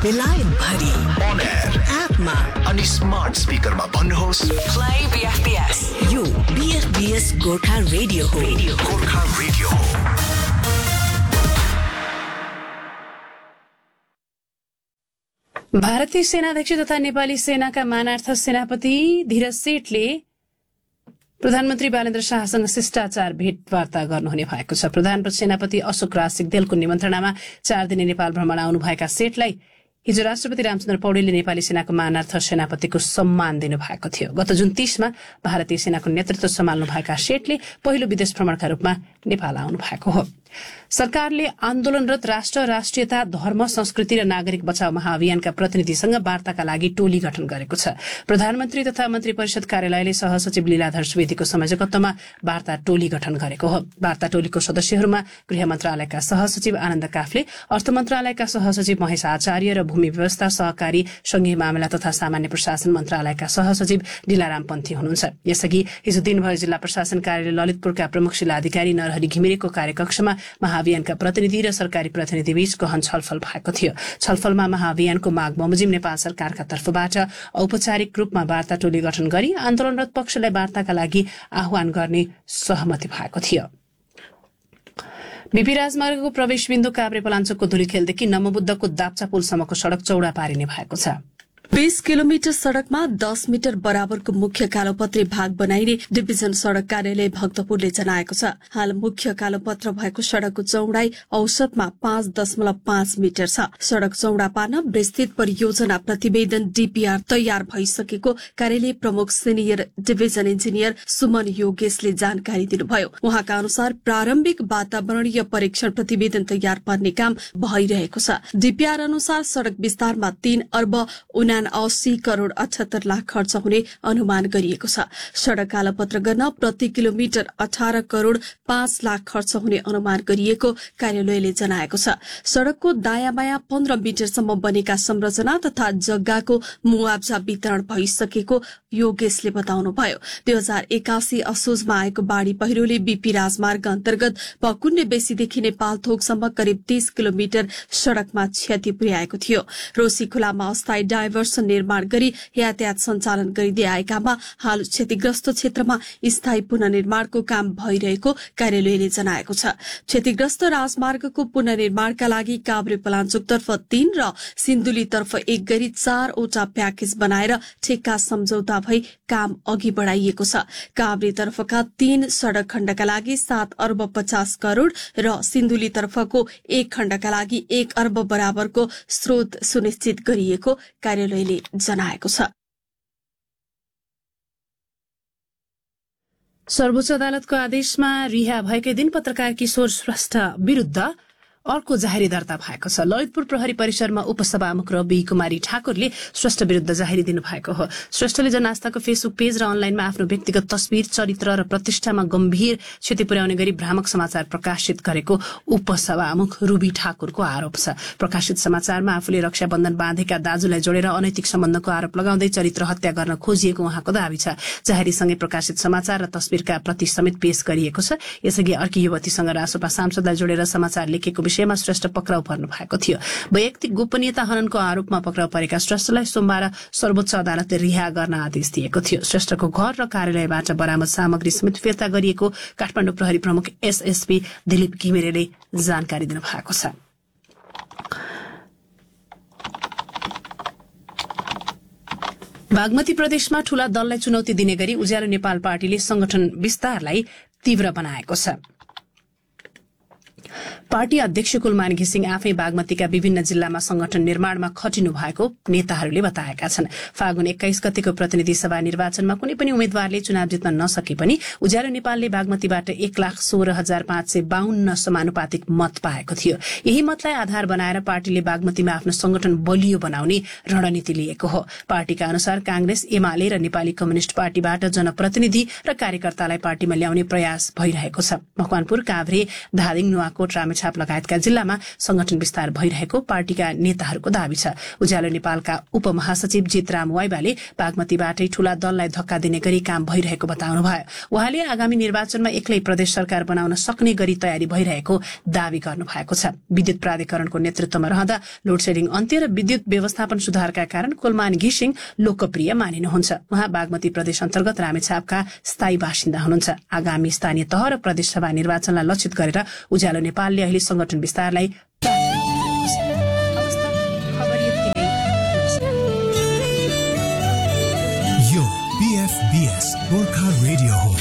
बेलायत भरि On air एपमा अनि स्मार्ट स्पिकरमा भन्नुहोस् Play BFBS. यो BFBS गोर्खा रेडियो हो. गोर्खा रेडियो हो। भारतीय सेनाध्यक्ष तथा नेपाली सेनाका मानार्थ सेनापति धीरज सेठले प्रधानमन्त्री बालेन्द्र शाहसँग शिष्टाचार भेटवार्ता गर्नुहुने भएको छ। प्रधान सेनापति अशोक राज सिग्देलको निमन्त्रणामा 4 दिने नेपाल भ्रमण आउनुभएका सेठलाई हिजो राष्ट्रपति रामचन्द्र पौडेलले नेपाली सेनाको मानार्थ सेनापतिको सम्मान दिनुभएको थियो। गत जुन 30 मा भारतीय सेनाको नेतृत्व सम्हाल्नुभएका सेठले पहिलो विदेश भ्रमणका रूपमा नेपाल आउनु भएको हो। सरकारले आन्दोलनरत राष्ट्र, राष्ट्रियता, धर्म, संस्कृति र नागरिक बचाउ महाअभियानका प्रतिनिधिसँग वार्ताका लागि टोली गठन गरेको छ। प्रधानमन्त्री तथा मन्त्री परिषद कार्यालयले सहसचिव लीलाधर सुवेदीको संयोजकत्वमा वार्ता टोली गठन गरेको हो। वार्ता टोलीको सदस्यहरूमा गृह मन्त्रालयका सहसचिव आनन्द काफले, अर्थ मन्त्रालयका सहसचिव महेश आचार्य र भूमि व्यवस्था, सहकारी, संघीय मामिला तथा सामान्य प्रशासन मन्त्रालयका सहसचिव दिलाराम पन्थी हुनुहुन्छ। यसअघि हिजो दिनभर जिल्ला प्रशासन कार्यालय ललितपुरका प्रमुख जिल्लाधिकारी नरहरि घिमिरेको कार्यकक्षमा महाअभियानका प्रतिनिधि र सरकारी प्रतिनिधि बीच गहन छलफल भएको थियो। छलफलमा महाअभियानको माग बमोजिम नेपाल सरकारका तर्फबाट औपचारिक रूपमा वार्ता टोली गठन गरी आन्दोलनरत पक्षलाई वार्ताका लागि आह्वान गर्ने सहमति भएको थियो। बीपी राजमार्गको प्रवेश बिन्दु काभ्रे पलाञ्चोकको धुलीखेलदेखि नमबुद्धको दाप्चा पुलसम्मको सड़क चौड़ा पारिने भएको छ। 20 किलोमिटर सड़कमा 10 मिटर बराबरको मुख्य कालोपत्री भाग बनाइने डिभिजन सड़क कार्यालय भक्तपुरले जनाएको छ। हाल मुख्य कालोपत्र भएको सड़कको चौड़ाई औसतमा 5.5 मिटर छ। सड़क चौड़ा पार्न विस्तृत परियोजना प्रतिवेदन डीपीआर तयार भइसकेको कार्यालय प्रमुख सिनियर डिभिजन इन्जिनियर सुमन योगेशले जानकारी दिनुभयो। उहाँका अनुसार प्रारम्भिक वातावरणीय परीक्षण प्रतिवेदन तयार पार्ने काम भइरहेको छ। डीपीआर अनुसार सड़क विस्तारमा 3 अर्ब 79 करोड़ 78 लाख खर्च हुने अनुमान गरिएको छ। सड़क कालोपत्र गर्न प्रति किलोमिटर 18 करोड़ 5 लाख खर्च हुने अनुमान गरिएको कार्यालयले जनाएको छ। सड़कको दायाँ बायाँ 15 मिटरसम्म बनेका संरचना तथा जग्गाको मुआवजा वितरण भइसकेको योगेशले बताउनुभयो। 2081 असोजमा आएको बाढ़ी पहिरोले बीपी राजमार्ग अन्तर्गत पकुन्ने बेसीदेखि नेपालथोकसम्म करिब 30 किलोमिटर सड़कमा क्षति पुर्याएको थियो। रोसी खोलामा अस्थायी डाइभर्सन निर्माण गरी यातायात सञ्चालन गरिँदै आएकामा हाल क्षतिग्रस्त क्षेत्रमा स्थायी पुनर्निर्माणको काम भइरहेको कार्यालयले जनाएको छ। क्षतिग्रस्त राजमार्गको पुनर्निर्माणका लागि काभ्रे पलाञ्चोकतर्फ 3 र सिन्धुलीतर्फ 1 गरी 4 वटा प्याकेज बनाएर ठेक्का सम्झौता भई काम अघि बढ़ाइएको छ। काभ्रेतर्फका 3 सड़क खण्डका लागि 7 अर्ब 50 करोड़ र सिन्धुलीतर्फको 1 खण्डका लागि 1 अर्ब बराबरको स्रोत सुनिश्चित गरिएको कार्यालयले जनाएको छ। सर्वोच्च अदालतको आदेशमा रिहा भएकै दिन पत्रकार किशोर श्रेष्ठ विरूद्ध अर्को जाहेरी दर्ता भएको छ। ललितपुर प्रहरी परिसरमा उपसभामुख रवि कुमारी ठाकुरले श्रेष्ठ विरूद्ध जाहेरी दिनुभएको हो। श्रेष्ठले जनआस्थाको फेसबुक पेज र अनलाइनमा आफ्नो व्यक्तिगत तस्बिर, चरित्र र प्रतिष्ठामा गम्भीर क्षति पुर्याउने गरी भ्रामक समाचार प्रकाशित गरेको उपसभामुख रवि ठाकुरको आरोप छ। प्रकाशित समाचारमा आफूले रक्षाबन्धन बाँधेका दाजुलाई जोडेर अनैतिक सम्बन्धको आरोप लगाउँदै चरित्र हत्या गर्न खोजिएको उहाँको दावी छ। जाहेरीसँगै प्रकाशित समाचार र तस्बिरका प्रति समेत पेश गरिएको छ। यसअघि अर्की युवतीसँग रासोपा सांसदलाई जोडेर समाचार लेखेको विषयमा श्रेष्ठ पक्राउ पर्नु भएको थियो। वैयक्तिक गोपनीयता हननको आरोपमा पक्राउ परेका श्रेष्ठलाई सोमबार सर्वोच्च अदालतले रिहा गर्न आदेश दिएको थियो। श्रेष्ठको घर र कार्यालयबाट बरामद सामग्री समेत फिर्ता गरिएको काठमाडौँ प्रहरी प्रमुख एसएसपी दिलीप घिमिरेले जानकारी दिनुभएको छ। बागमती प्रदेशमा ठूला दललाई चुनौती दिने गरी उज्यालो नेपाल पार्टीले संगठन विस्तारलाई तीव्र बनाएको छ। पार्टी अध्यक्ष कुलमान घिसिङ आफै बागमतीका विभिन्न जिल्लामा संगठन निर्माणमा खटिनु भएको नेताहरूले बताएका छन्। फागुन 21 गतेको प्रतिनिधि सभा निर्वाचनमा कुनै पनि उम्मेद्वारले चुनाव जित्न नसके पनि उज्यालो नेपालले बागमतीबाट 1,16,552 समानुपातिक मत पाएको थियो। यही मतलाई आधार बनाएर पार्टीले बागमतीमा आफ्नो संगठन बलियो बनाउने रणनीति लिएको हो। पार्टीका अनुसार कांग्रेस, एमाले र नेपाली कम्युनिष्ट पार्टीबाट जनप्रतिनिधि र कार्यकर्तालाई पार्टीमा ल्याउने प्रयास भइरहेको छ। मकवानपुर, काभ्रे, धादिङ, नुवाकोट, रामेछाप रामेछाप लगायतका जिल्लामा संगठन विस्तार भइरहेको पार्टीका नेताहरूको दावी छ। उज्यालो नेपालका उपमहासचिव जितराम वाइबाले बागमतीबाटै ठूला दललाई धक्का दिने गरी काम भइरहेको बताउनुभयो। उहाँले आगामी निर्वाचनमा एक्लै प्रदेश सरकार बनाउन सक्ने गरी तयारी भइरहेको दावी गर्नुभएको छ। विद्युत प्राधिकरणको नेतृत्वमा रहँदा लोडसेडिङ अन्त्य र विद्युत व्यवस्थापन सुधारका कारण कोलमान घिसिङ लोकप्रिय मानिनुहुन्छ। उहाँ बागमती प्रदेश अन्तर्गत रामेछापका स्थायी बासिन्दा हुनुहुन्छ। आगामी स्थानीय तह र प्रदेशसभा निर्वाचनलाई लक्षित गरेर उज्यालो नेपालले अहिले संगठन विस्तारलाई यो PFBS गोर्खा रेडियो हो।